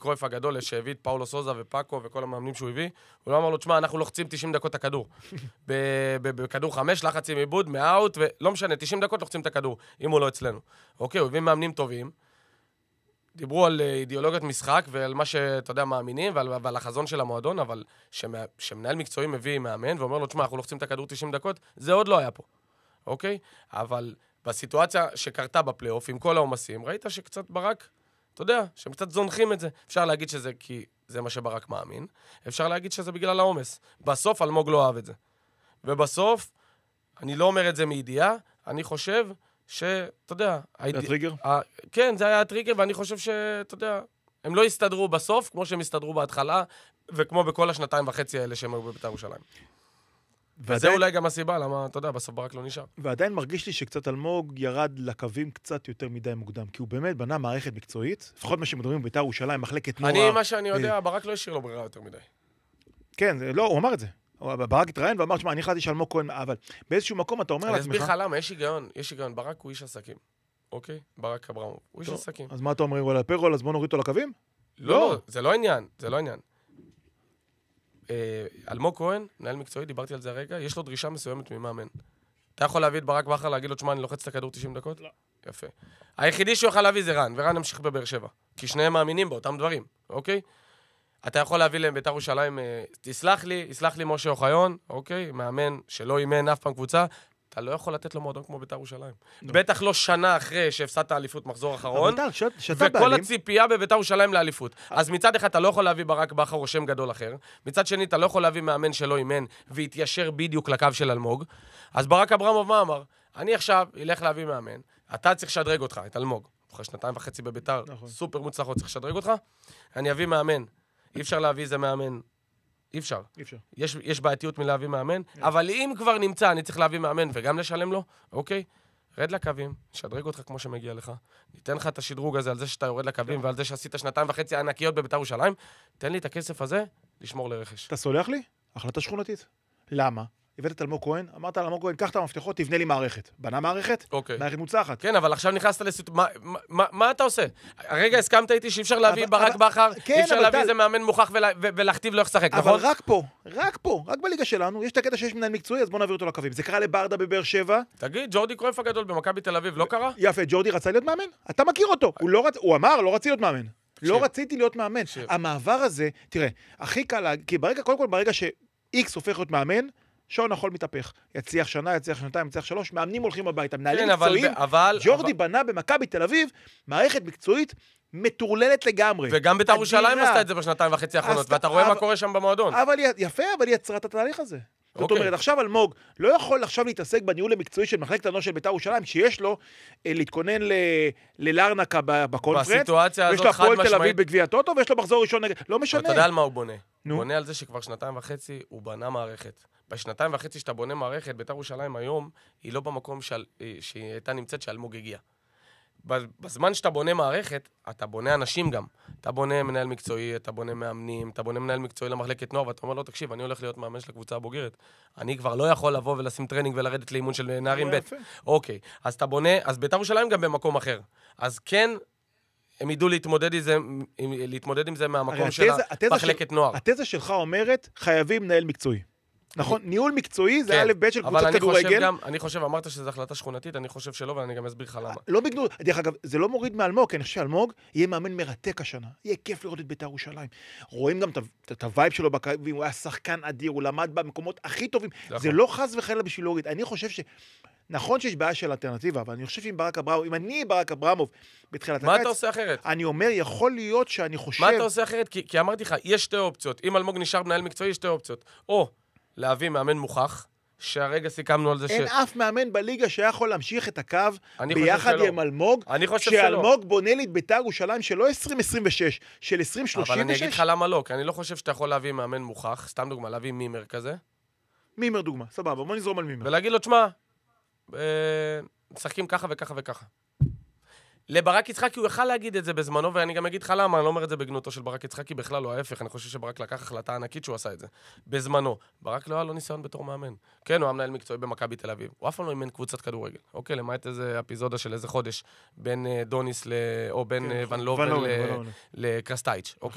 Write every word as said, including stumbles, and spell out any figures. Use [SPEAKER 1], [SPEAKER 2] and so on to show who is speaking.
[SPEAKER 1] קרויף הגדול, שהביא את פאולו סוזה ופאקו וכל המאמנים שהוא הביא, הוא לא אמר לו, תשמע, אנחנו לוחצים תשעים דקות את הכדור. בכדור חמש, לחץ עם עיבוד, מאוט, ולא משנה, תשעים דקות לוחצים את הכדור, אם הוא לא אצלנו. אוקיי, הוא הביא מאמנים טובים, דיברו על אידיאולוגיות משחק ועל מה שאתה יודע מאמינים ועל, ועל החזון של המועדון, אבל שמע, שמנהל מקצועי מביא מאמן ואומר לו, תשמע, אנחנו לוחצים את הכדור תשעים דקות, זה עוד לא היה פה. אוקיי? אבל בסיטואציה שקרתה בפלייאוף, עם כל העומסים, ראית שקצת ברק, אתה יודע, שהם קצת זונחים את זה. אפשר להגיד שזה כי זה מה שברק מאמין, אפשר להגיד שזה בגלל העומס. בסוף אלמוג לא אוהב את זה. ובסוף, אני לא אומר את זה מידיעה, אני חושב שאתה יודע...
[SPEAKER 2] זה הטריגר?
[SPEAKER 1] כן, זה היה הטריגר, ואני חושב שאתה יודע, הם לא הסתדרו בסוף, כמו שהם הסתדרו בהתחלה, וכמו בכל השנתיים וחצי האלה שהם היו בבית"ר ירושלים. וזה אולי גם הסיבה, למה, אתה יודע, בסוף ברק לא נשאר.
[SPEAKER 2] ועדיין מרגיש לי שקצת אלמוג ירד לקווים קצת יותר מדי מוקדם, כי הוא באמת בנה מערכת מקצועית, לפחות מה שמדברים בבית"ר ירושלים, מחלקת נוער.
[SPEAKER 1] אני, מה שאני יודע, ברק לא השאיר לו ברירה יותר מדי.
[SPEAKER 2] כן, לא, הוא אמר את זה. ברק התראיין ואמר, שמה, אני החלטתי שאלמוג כהן, אבל באיזשהו מקום אתה אומר לעצמך...
[SPEAKER 1] אני אסביר לך למה, יש היגיון, יש היגיון. ברק הוא איש עסקים, אוקיי? ברק אברמוב, הוא איש עסקים.
[SPEAKER 2] אז מה אתה אומר, על הפרול, אז בוא נוריד אותו לקווים?
[SPEAKER 1] לא, זה לא עניין, זה לא עניין. אלמוג כהן, מנהל מקצועי, דיברתי על זה הרגע, יש לו דרישה מסוימת ממאמן. אתה יכול להביא את ברק בכר להגיד לו, תשמע, אני לוחץ את הכדור תשעים דקות? לא. יפה. היחידי שהוא יכול להביא זה רן, ורן המשיך בבאר שבע. כי שניהם מאמינים באותם דברים, אוקיי? אתה יכול להביא להם בית"ר ירושלים, תסלח לי, יסלח לי משה אוחיון, אוקיי? מאמן שלא אימן אף פעם קבוצה, אתה לא יכול לתת לו מועדון כמו בית"ר ירושלים. בטח לא שנה אחרי שהפסדת האליפות מחזור אחרון, וכל הציפייה בבית"ר ירושלים לאליפות. אז מצד אחד אתה לא יכול להביא ברק בכר או שם גדול אחר, מצד שני אתה לא יכול להביא מאמן שלא אימן והתיישר בדיוק לקו של אלמוג. אז ברק אברמוב מה אמר? אני עכשיו אלך להביא מאמן, אתה צריך לשדרג אותך, את אלמוג. אחרי שנתיים וחצי בבית"ר, סופר מוצלחות, צריך לשדרג אותך. אני אביא מאמן. אי אפשר להביא איזה מאמן. אי אפשר.
[SPEAKER 2] אי אפשר.
[SPEAKER 1] יש, יש בעייתיות מלהביא מאמן, אבל אם כבר נמצא, אני צריך להביא מאמן וגם לשלם לו, אוקיי? רד לקווים, שדרג אותך כמו שמגיע לך, ניתן לך את השדרוג הזה על זה שאתה יורד לקווים ועל זה שעשית שנתיים וחצי ענקיות בבית"ר ירושלים, תן לי את הכסף הזה לשמור לרכש.
[SPEAKER 2] אתה סולח לי? החלטה שכונתית. למה? הבאת את אלמוג כהן, אמרת על אלמוג כהן, קח את המפתחות, תבנה לי מערכת. בנה מערכת?
[SPEAKER 1] אוקיי.
[SPEAKER 2] מערכת מוצלחת.
[SPEAKER 1] כן, אבל עכשיו נכנסת לסיטואציה, מה, מה, מה אתה עושה? הרגע הסכמת איתי שאי אפשר להביא ברק בכר, אי אפשר להביא איזה מאמן מוכח ולהכתיב לו איך לשחק, נכון?
[SPEAKER 2] אבל רק פה, רק פה, רק בליגה שלנו, יש את הקטע שיש מנהל מקצועי, אז בוא נעביר אותו לקווים. זה קרה לברדה בבאר שבע.
[SPEAKER 1] תגיד, ג'ורדי קרויף הגדול במכבי תל אביב, לא קרה?
[SPEAKER 2] יפה, ג'ורדי רצה להיות מאמן? אתה מכיר אותו. הוא לא רצ... הוא אמר, לא רציתי להיות מאמן. לא רציתי להיות מאמן. המעבר הזה, תראה, הכי קל, כי ברגע, קודם כל, ברגע ש-X הופך להיות מאמן, שעון החול מתהפך. יצליח שנה, יצליח שנתיים, יצליח שלוש, מאמנים הולכים הביתה. מנהלים מקצועיים, ג'ורדי בנה במכבי תל אביב, מערכת מקצועית מטורללת לגמרי.
[SPEAKER 1] וגם בית"ר ירושלים עשתה את זה בשנתיים וחצי האחרונות, ואתה רואה מה קורה שם במועדון.
[SPEAKER 2] אבל יפה, אבל היא יצרה את התהליך הזה. זאת אומרת, עכשיו אלמוג לא יכול עכשיו להתעסק בניהול המקצועי של מחלקת הנוער של בית"ר ירושלים, שיש לו להתכונן ללארנקה בקונפרנס, ויש לו הפועל תל אביב בגביע הטוטו, ויש לו מחזור ראשון נגד, לא משנה.
[SPEAKER 1] אתה יודע על מה הוא בונה? הוא בונה על זה שכבר שנתיים וחצי הוא בנה מערכת. בשנתיים וחצי שאתה בונה מערכת, בית"ר ירושלים היום היא לא במקום שהיא הייתה נמצאת שאלמוג הגיע. בזמן שאתה בונה מערכת, אתה בונה אנשים גם. אתה בונה מנהל מקצועי, אתה בונה מאמנים, אתה בונה מנהל מקצועי למחלקת נוער, ואתה אומר לו, תקשיב, אני הולך להיות מאמן של הקבוצה הבוגרת. אני כבר לא יכול לבוא ולשים טרנינג ולרדת לאימון של נערים ב'. אוקיי, אז אתה בונה, אז בית"ר ירושלים גם במקום אחר. אז כן, הם ידעו להתמודד עם זה, להתמודד עם זה מהמקום של המחלקת נוער.
[SPEAKER 2] התזה שלך אומרת, חייבים מנהל מקצועי. נכון, ניהול מקצועי זה א' ב' של קבוצת כדורגל.
[SPEAKER 1] אני חושב, אמרת שזו החלטה שכונתית, אני חושב שלא, ואני גם אסביר לך למה.
[SPEAKER 2] לא בגדול, דרך אגב, זה לא מוריד מאלמוג, כי אני חושב שאלמוג יהיה מאמן מרתק השנה. יהיה כיף לראות את בית"ר ירושלים. רואים גם את הווייב שלו בקווים, הוא היה שחקן אדיר, הוא למד במקומות הכי טובים. זה לא חס וחלילה בשביל להוריד. אני חושב ש... נכון שיש בעיה של אלטרנטיבה, אבל אני חושב שאם ברק אברמוב, אם אני ברק אברמוב בתחילת הקיץ,
[SPEAKER 1] מה אתה עושה אחרת?
[SPEAKER 2] אני אומר, יכול להיות שאני חושב...
[SPEAKER 1] מה אתה עושה אחרת? כי, כי אמרתי לך, יש שתי אופציות. אם אלמוג נשאר מנהל מקצועי, יש שתי אופציות. או להביא מאמן מוכח, שהרגע סיכמנו על זה ש...
[SPEAKER 2] אין אף מאמן בליגה שיכול להמשיך את הקו ביחד עם אלמוג,
[SPEAKER 1] אני חושב שלא.
[SPEAKER 2] כשאלמוג בונה לי את בית"ר ירושלים שלא עשרים עשרים ושש, של עשרים שלושים ושש.
[SPEAKER 1] אבל אני אגיד לך למה לא, כי אני לא חושב שאתה יכול להביא מאמן מוכח, סתם דוגמה, להביא מימר כזה.
[SPEAKER 2] מימר דוגמה, סבבה, בוא נזרום על מימר.
[SPEAKER 1] ולהגיד לו, תשמע, משחקים ככה וככה וככה. לברק יצחקי הוא יכל להגיד את זה בזמנו, ואני גם אגיד לך למה, אני לא אומר את זה בגנותו של ברק יצחקי, בכלל לא ההפך, אני חושב שברק לקח החלטה ענקית שהוא עשה את זה. בזמנו, ברק לא היה לו ניסיון בתור מאמן. כן, הוא היה מנהל מקצועי במכבי תל אביב. הוא אף פעם לא אימן קבוצת כדורגל. אוקיי, למעט איזה אפיזודה של איזה חודש, בין דוניס ל... או בין ון לובן לקרסטייץ'.